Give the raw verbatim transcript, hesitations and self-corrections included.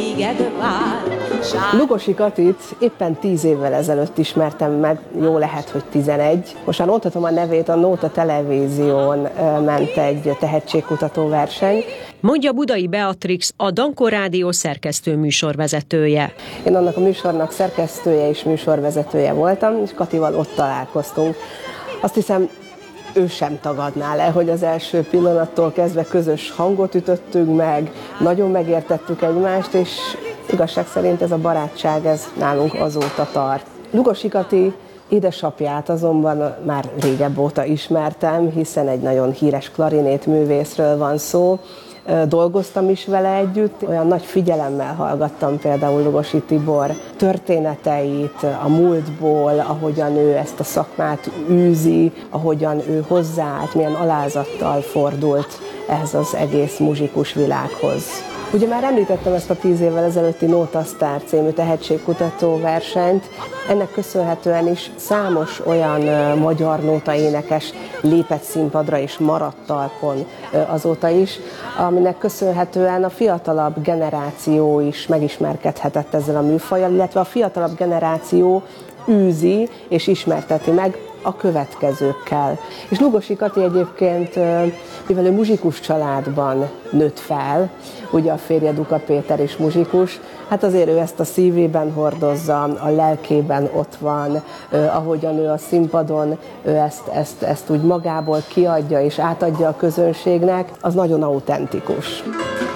Lugosi Katit éppen tíz évvel ezelőtt ismertem meg, jó lehet, hogy tizenegy. Most már mondhatom a nevét, a Nóta Televízión ment egy tehetségkutató verseny. Mondja Budai Beatrix, a Dankó Rádió szerkesztő műsorvezetője. Én annak a műsornak szerkesztője és műsorvezetője voltam, és Katival ott találkoztunk. Azt hiszem, ő sem tagadná le, hogy az első pillanattól kezdve közös hangot ütöttünk meg, nagyon megértettük egymást, és igazság szerint ez a barátság, ez nálunk azóta tart. Lugosi Kati édesapját azonban már régebb óta ismertem, hiszen egy nagyon híres klarinét művészről van szó. Dolgoztam is vele együtt, olyan nagy figyelemmel hallgattam például Lugosi Tibor történeteit a múltból, ahogyan ő ezt a szakmát űzi, ahogyan ő hozzáállt, milyen alázattal fordult ehhez az egész muzsikus világhoz. Ugye már említettem ezt a tíz évvel ezelőtti Nóta Sztár című tehetségkutató versenyt, ennek köszönhetően is számos olyan uh, magyar nótaénekes lépett színpadra és maradt talpon uh, azóta is, aminek köszönhetően a fiatalabb generáció is megismerkedhetett ezzel a műfajjal, illetve a fiatalabb generáció űzi és ismerteti meg a következőkkel. És Lugosi Kati egyébként, mivel ő muzsikus családban nőtt fel, ugye a férje Duka Péter is muzsikus, hát azért ő ezt a szívében hordozza, a lelkében ott van, ahogyan ő a színpadon ő ezt, ezt, ezt úgy magából kiadja és átadja a közönségnek, az nagyon autentikus.